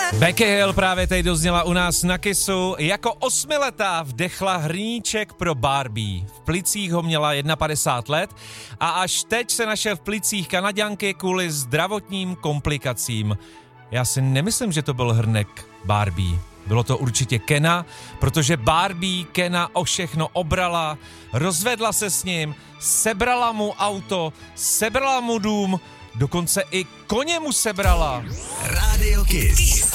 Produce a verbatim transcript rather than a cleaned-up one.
Becky Hill právě teď dozněla u nás na Kissu. Jako osmiletá vdechla hrníček pro Barbie. V plicích ho měla padesát jedna let a až teď se našel v plicích Kanaďanky kvůli zdravotním komplikacím. Já si nemyslím, že to byl hrnek Barbie. Bylo to určitě Kena, protože Barbie Kena o všechno obrala, rozvedla se s ním, sebrala mu auto, sebrala mu dům, dokonce i koně mu sebrala. Radio Kiss.